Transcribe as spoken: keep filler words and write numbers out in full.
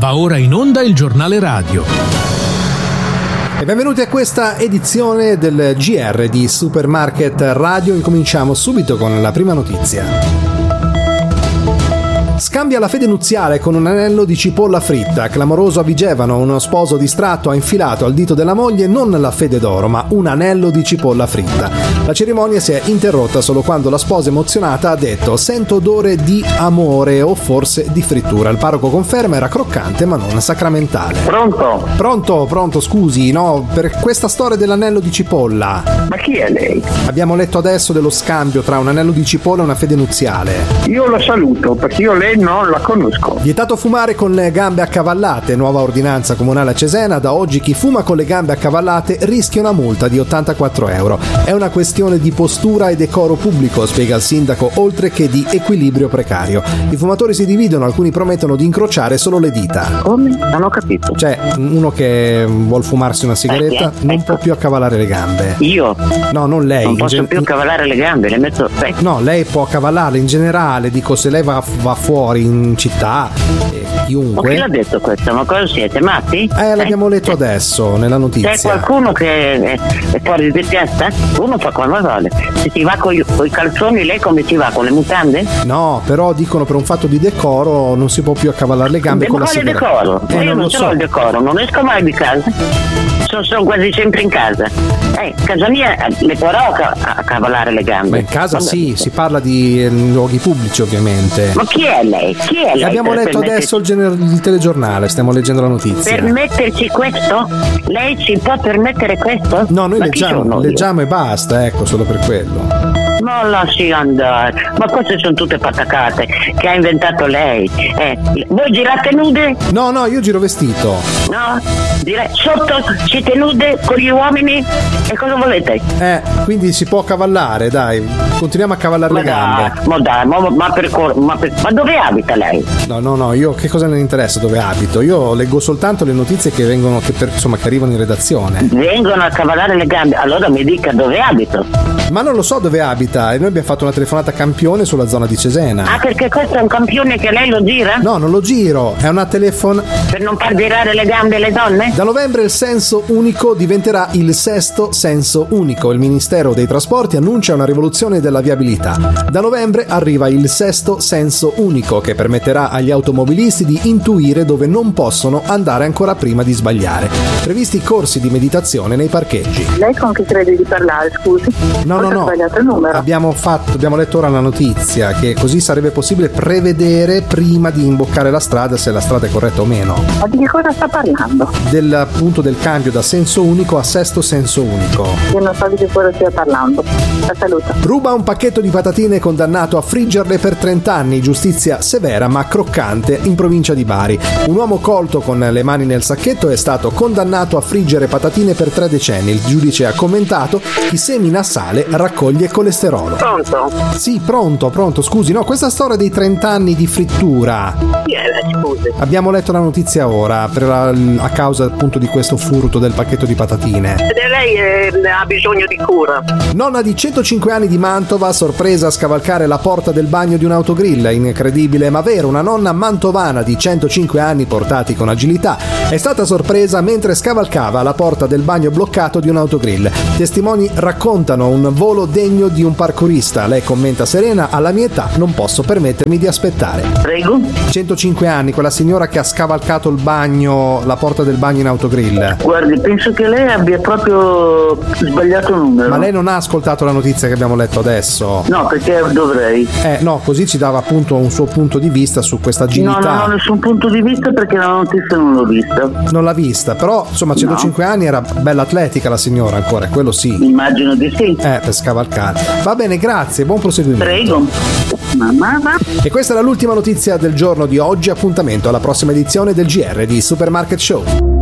Va ora in onda il giornale radio. E benvenuti a questa edizione del G R di Supermarket Radio. Incominciamo subito con la prima notizia. Scambia la fede nuziale con un anello di cipolla fritta. Clamoroso a Vigevano, uno sposo distratto ha infilato al dito della moglie non la fede d'oro, ma un anello di cipolla fritta. La cerimonia si è interrotta solo quando la sposa emozionata ha detto: sento odore di amore o forse di frittura. Il parroco conferma era croccante ma non sacramentale. Pronto? Pronto, pronto, scusi, no, per questa storia dell'anello di cipolla. Ma chi è lei? Abbiamo letto adesso dello scambio tra un anello di cipolla e una fede nuziale. Io la saluto perché io lei non la conosco. Vietato fumare con le gambe accavallate. Nuova ordinanza comunale a Cesena. Da oggi chi fuma con le gambe accavallate rischia una multa di ottantaquattro euro. È una questione di postura e decoro pubblico, spiega il sindaco, oltre che di equilibrio precario. I fumatori si dividono, alcuni promettono di incrociare solo le dita. Come? Non ho capito. Cioè, uno che vuol fumarsi una sigaretta eh, non ecco. può più accavallare le gambe. Io? No, non lei. Non posso gen- più accavallare le gambe, le metto... Beh. No, lei può accavallarle in generale, dico, se lei va, va fuori in città, eh, chiunque. Ma chi l'ha detto questo? Ma cosa siete, matti? Eh, l'abbiamo eh? letto adesso nella notizia. C'è qualcuno che è, è fuori di testa? Uno fa come vuole. Se ti va con i calzoni, lei come ti va? Con le mutande? No, però dicono per un fatto di decoro non si può più accavallare le gambe Ma con la quale sigaretta. decoro? Eh, Ma io non non lo ce so. l'ho il decoro, non esco mai di casa. Sono, sono quasi sempre in casa. Eh, casa mia le porrò a accavallare le gambe. Ma in casa Vabbè. sì, si parla di eh, luoghi pubblici ovviamente. Ma chi è lei? Chi è lei? Abbiamo per letto permetterci- adesso il, gener- il telegiornale, stiamo leggendo la notizia. Permetterci questo? Lei ci può permettere questo? No, noi Ma chi leggiamo, sono io? leggiamo e basta, ecco, solo per quello. Ma lasci andare. Ma queste sono tutte patacate che ha inventato lei. Eh, voi girate nude? No, no, io giro vestito. No? Dire, sotto siete nude con gli uomini? E cosa volete? Eh, quindi si può accavallare, dai. Continuiamo a cavallare Ma le gambe. dai, ma dai, ma, ma, per, cor- ma, per, ma dove abita lei? No, no, no, io che cosa ne interessa dove abito? Io leggo soltanto le notizie che vengono, che per, insomma, che arrivano in redazione. Vengono a cavallare le gambe, allora mi dica dove abito. Ma non lo so dove abita e noi abbiamo fatto una telefonata a campione sulla zona di Cesena. Ah, perché questo è un campione che lei lo gira? No, non lo giro, è una telefon... Per non far girare le gambe alle donne? Da novembre il senso unico diventerà il sesto senso unico. Il Ministero dei Trasporti annuncia una rivoluzione della viabilità. Da novembre arriva il sesto senso unico che permetterà agli automobilisti di intuire dove non possono andare ancora prima di sbagliare. Previsti corsi di meditazione nei parcheggi. Lei con chi crede di parlare, scusi? No, no, Forse ha no. sbagliato il numero. Abbiamo fatto, abbiamo letto ora la notizia che così sarebbe possibile prevedere prima di imboccare la strada se la strada è corretta o meno. Ma di che cosa sta parlando? Del appunto del cambio da senso unico a sesto senso unico. Io non so di che cosa stia parlando. La saluto. Ruba un pacchetto di patatine, condannato a friggerle per trenta anni. Giustizia severa ma croccante in provincia di Bari. Un uomo colto con le mani nel sacchetto è stato condannato a friggere patatine per tre decenni. Il giudice ha commentato: chi semina sale raccoglie colesterolo. Pronto? Sì, pronto, pronto, scusi, no, questa storia dei trenta anni di frittura. Chi è lei, scusi? Abbiamo letto la notizia ora per la- a causa appunto di questo furto del pacchetto di patatine. Lei eh, ha bisogno di cura. Nonna di centocinque anni di Mantova, sorpresa a scavalcare la porta del bagno di un autogrill. Incredibile ma vero, una nonna mantovana di centocinque anni portati con agilità è stata sorpresa mentre scavalcava la porta del bagno bloccato di un autogrill. Testimoni raccontano un volo degno di un parkourista. Lei commenta serena: alla mia età non posso permettermi di aspettare. Prego? centocinque anni, quella signora che ha scavalcato il bagno, la porta del bagno in autogrill. Guardi, penso che lei abbia proprio sbagliato il numero. Ma lei non ha ascoltato la notizia che abbiamo letto adesso? No, perché dovrei. Eh no, così ci dava appunto un suo punto di vista su questa agilità. No, non ho nessun punto di vista perché la notizia non l'ho vista. Non l'ha vista, però insomma a centocinque anni era bella atletica la signora ancora, quello sì. Immagino di sì. Eh, per scavalcare. Va bene, grazie, buon proseguimento. Prego. Mamma, ma... E questa è l'ultima notizia del giorno di oggi. Appuntamento alla prossima edizione del G R di Supermarket Show.